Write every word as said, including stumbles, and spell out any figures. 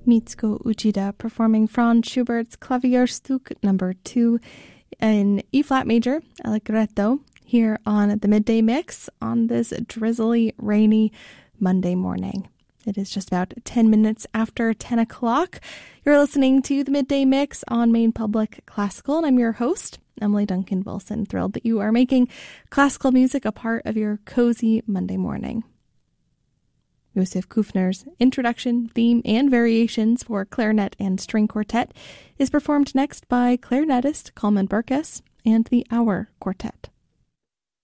Mitsuko Uchida performing Franz Schubert's Klavierstück number two in E-flat major, Allegretto, here on the Midday Mix on this drizzly, rainy Monday morning. It is just about ten minutes after ten o'clock. You're listening to the Midday Mix on Maine Public Classical, and I'm your host, Emily Duncan Wilson. Thrilled that you are making classical music a part of your cozy Monday morning. Josef Kufner's introduction, theme, and variations for clarinet and string quartet is performed next by clarinetist Kalman Burkes and the Auer Quartet.